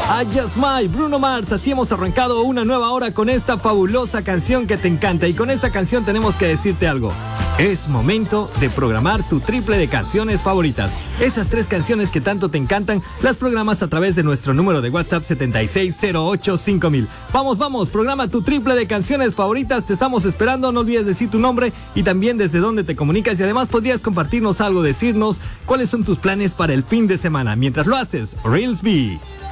I Just Might, Bruno Mars. Así hemos arrancado una nueva hora con esta fabulosa canción que te encanta. Y con esta canción tenemos que decirte algo. Es momento de programar tu triple de canciones favoritas. Esas 3 canciones que tanto te encantan, las programas a través de nuestro número de WhatsApp 76085000. Vamos, programa tu triple de canciones favoritas. Te estamos esperando, no olvides decir tu nombre y también desde dónde te comunicas. Y además podrías compartirnos algo, decirnos cuáles son tus planes para el fin de semana. Mientras lo haces, Reels B.